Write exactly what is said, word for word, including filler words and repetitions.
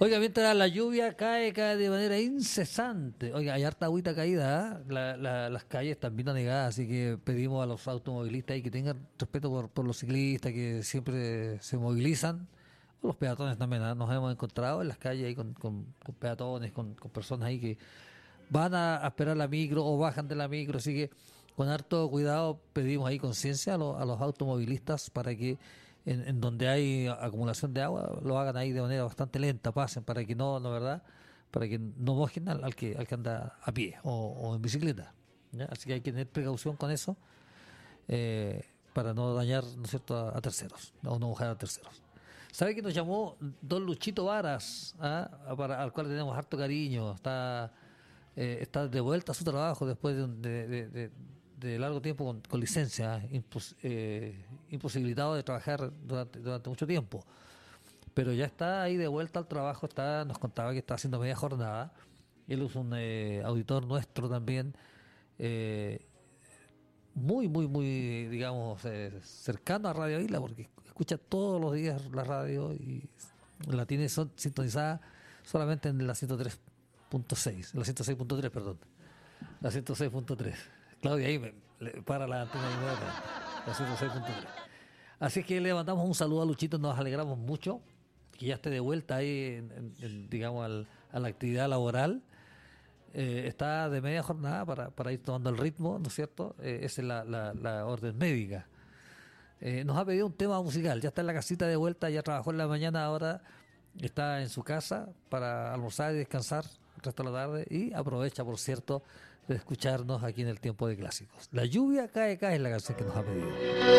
Oiga, mientras la lluvia cae, cae de manera incesante. Oiga, hay harta agüita caída, ¿eh? La- la- las calles están bien anegadas, así que pedimos a los automovilistas ahí que tengan respeto por, por los ciclistas que siempre se movilizan. Los peatones también, ¿eh? Nos hemos encontrado en las calles ahí con, con- con peatones, con, con personas ahí que van a, a esperar la micro o bajan de la micro, así que con harto cuidado pedimos ahí conciencia a, los- a los automovilistas para que en, en donde hay acumulación de agua lo hagan ahí de manera bastante lenta, pasen para que no, no verdad, para que no mojen al, al que al que anda a pie o, o en bicicleta, ¿ya? Así que hay que tener precaución con eso, eh, para no dañar, ¿no es cierto?, a, a terceros o no mojar a terceros. ¿Sabe que nos llamó don Luchito Varas, ¿ah? Para, al cual tenemos harto cariño? Está, eh, está de vuelta a su trabajo después de, un- de, de- de- de largo tiempo con, con licencia, ¿ah? Impos- eh, imposibilitado de trabajar durante, durante mucho tiempo. Pero ya está ahí de vuelta al trabajo, está, nos contaba que está haciendo media jornada. Él es un eh, auditor nuestro también, eh, muy, muy, muy, digamos, eh, cercano a Radio Isla, porque escucha todos los días la radio y la tiene son- sintonizada solamente en la ciento tres punto seis, la ciento seis punto tres, perdón, la ciento seis punto tres. Claudia, ahí me, le- para la antena inmediatamente, la ciento seis punto tres. Así que le mandamos un saludo a Luchito, nos alegramos mucho que ya esté de vuelta ahí, en- en- en, digamos, al- a la actividad laboral. Eh, está de media jornada para, para ir tomando el ritmo, ¿no es cierto? Eh, esa es la, la, la orden médica. Eh, nos ha pedido un tema musical, ya está en la casita de vuelta, ya trabajó en la mañana, ahora está en su casa para almorzar y descansar el resto de la tarde y aprovecha, por cierto, de escucharnos aquí en el tiempo de clásicos. La lluvia cae, cae es la canción que nos ha pedido.